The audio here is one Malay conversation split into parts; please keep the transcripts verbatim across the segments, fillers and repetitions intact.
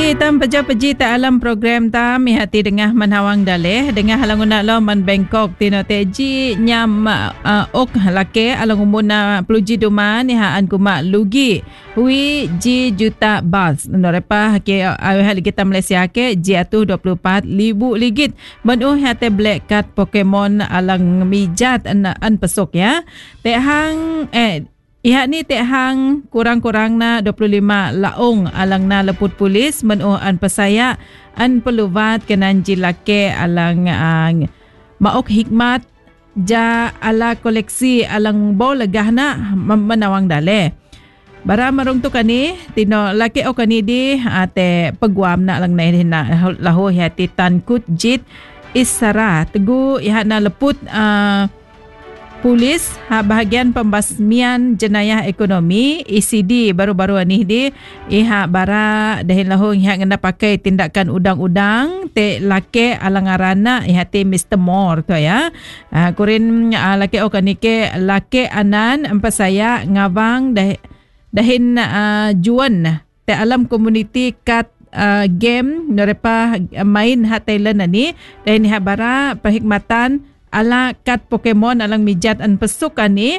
Lagi tam peja-peji tak alam program tam mi hati dengah manhawang daleh dengah halang unak lo man Bangkok tino teji nyam uh, ok lake alang umuna peluji duman ni haan kuma lugi hui ji juta bas norepa ke aweh lagi tam Malaysia ke ji atu dua puluh empat ribu ligit benuh hati black card Pokemon alang mijat an, an pesok ya te hang eh Iha ni tek hang kurang-kurang na dua puluh lima laong alang na leput polis menuh an pesaya an peluvat kenan jilake alang ang maok hikmat ja ala koleksi alang bau legah na menawang dale. Bara marung tu kani tino laki o kani di ate peguam na alang na lahu hati tan kut jit isara tegu iha na leput uh, Polis ha, bahagian pembasmian jenayah ekonomi E C D baru-baru ni di iha bara dahin lahong iha kena pakai tindakan udang-udang te lake alangarana iha te Mister Moore tu ya. Ha, kurin uh, lake o kanike lake anan empat saya ngabang dah dahin uh, juan te alam community kat uh, game norepa uh, main ha Thailand ni dahin iha bara perhikmatan ala kad Pokemon alang mijat an pesuk ani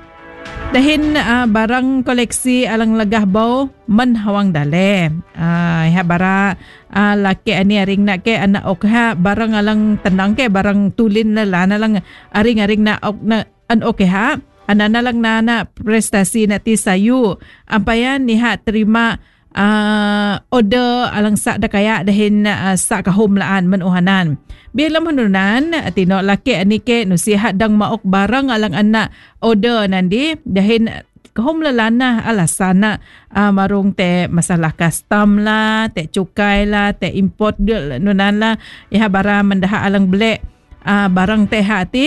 dahin uh, barang koleksi alang legah bau menhawang dale uh, ha bara uh, laki ani aring nak ke anak okha barang alang tenang ke barang tulin na lana lang aring-aring na ok na an okha anana lang nana prestasi na ti sayu ampayan niha terima uh, order alang sak da kaya dahin uh, sak kahum laan menuhanan bila menunan tino laki anike nusihat dang maok barang alang anak order nandi dahin kahum lalana alasana uh, marung te masalah custom lah te cukai lah te import nunan lah ya bara mendah alang black uh, barang te hati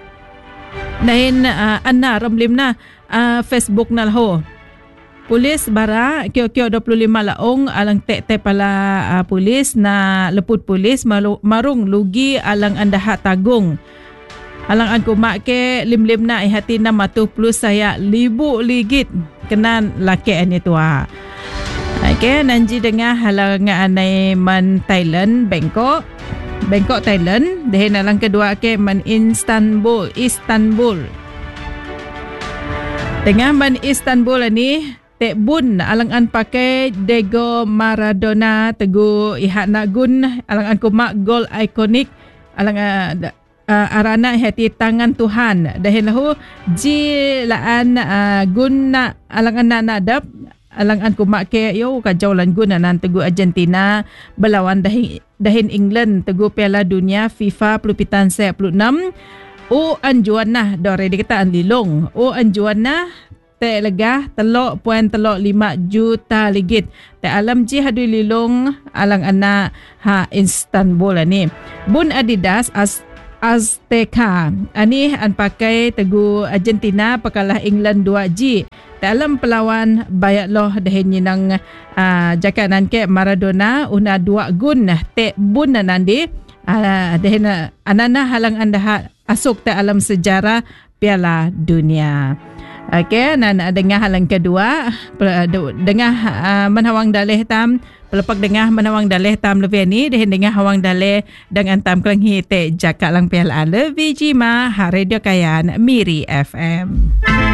dahin uh, anna ramlim na uh, Facebook na ho Polis bara kio-kio dua puluh lima laong alang tek-tek pala uh, polis na leput polis malu, marung lugi alang andaha tagung. Alang an kumak ke lim-lim na ihati na matu plus saya libu ligit kenan laki ani tua. Okay, nanji dengar halang anai man Thailand Bangkok. Bangkok Thailand. Dehin alang kedua ke man Istanbul, Istanbul. Dengar man Istanbul ni Tek bun alang an pakai Diego Maradona tegu ihat nak gun alang an kumak gol ikonik alang uh, uh, arana hati tangan Tuhan dahin lahu ji laan uh, gun na alang an nadap alang an kumak ke yo kajaulan gun anan tegu Argentina berlawan dahin dahin England tegu Piala Dunia FIFA pelupitan saya puluh enam o anjuan nah dore dikata an lilong o anjuan nah te legah telok puan telok lima juta ligit te alam ji hadui lilong alang anak ha Istanbul ni bun Adidas as Azteca ani an pakai tegu Argentina pekalah England dua G te alam pelawan bayak loh dahin nyinang uh, jakanan ke Maradona una dua gun te bun nanandi uh, dahin uh, anana halang anda asuk te alam sejarah Piala Dunia. Okey, dan dengar halang kedua dengar uh, menhawang daleh tam pelepak dengar menhawang daleh tam lebih ni deh dengar hawang daleh dengan tam kelenghi te jakak lang piala lebih jima ha radio kayan Miri F M.